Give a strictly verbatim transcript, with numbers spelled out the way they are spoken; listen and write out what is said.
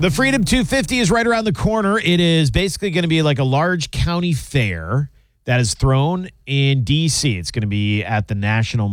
The Freedom two fifty is right around the corner. It is basically going to be like a large county fair that is thrown in D C. It's going to be at the National